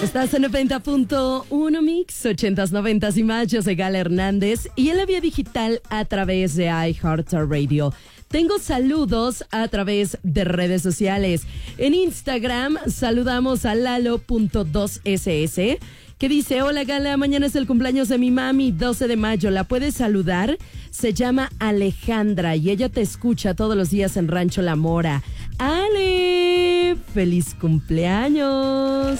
Estás en 90.1 Mix, 80s, 90s y más. Yo soy Gala Hernández y en la vía digital a través de iHeartRadio. Tengo saludos a través de redes sociales. En Instagram saludamos a Lalo.2ss que dice: hola Gala, mañana es el cumpleaños de mi mami, 12 de mayo. ¿La puedes saludar? Se llama Alejandra y ella te escucha todos los días en Rancho La Mora. ¡Ale! ¡Feliz cumpleaños!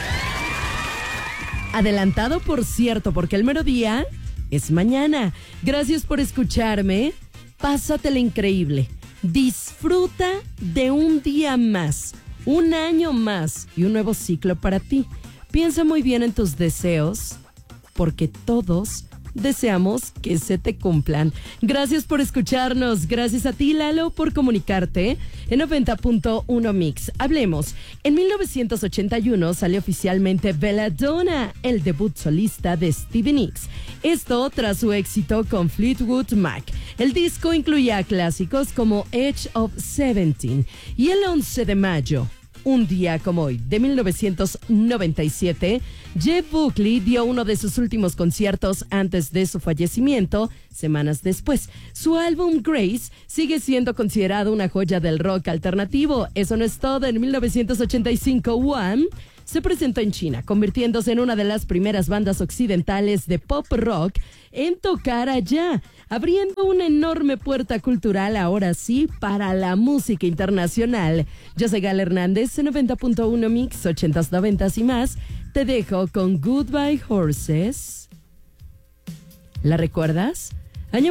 Adelantado, por cierto, porque el mero día es mañana. Gracias por escucharme. Pásatela increíble. Disfruta de un día más, un año más y un nuevo ciclo para ti. Piensa muy bien en tus deseos, porque todos deseamos que se te cumplan. Gracias por escucharnos. Gracias a ti, Lalo, por comunicarte en 90.1 Mix. Hablemos. En 1981 salió oficialmente Belladonna, el debut solista de Stevie Nicks. Esto tras su éxito con Fleetwood Mac. El disco incluía clásicos como Edge of 17 y el 11 de mayo. Un día como hoy, de 1997, Jeff Buckley dio uno de sus últimos conciertos antes de su fallecimiento, semanas después. Su álbum Grace sigue siendo considerado una joya del rock alternativo. Eso no es todo. En 1985, Wham! Se presentó en China, convirtiéndose en una de las primeras bandas occidentales de pop rock en tocar allá, abriendo una enorme puerta cultural, ahora sí, para la música internacional. Yo soy Gala Hernández, en 90.1 Mix, 80s, 90s y más. Te dejo con Goodbye Horses. ¿La recuerdas? Año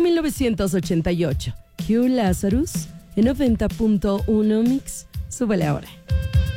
1988. Q Lazarus, en 90.1 Mix. Súbele ahora.